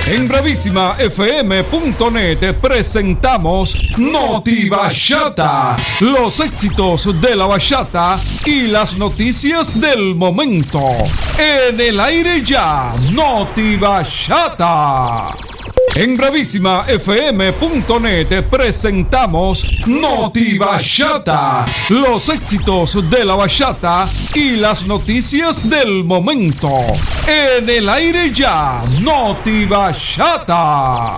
En bravísimafm.net presentamos Noti Bachata, los éxitos de la bachata y las noticias del momento. En el aire ya, Noti Bachata. En bravísimafm.net presentamos Noti Bachata, los éxitos de la bachata y las noticias del momento. En el aire ya, Noti Bachata.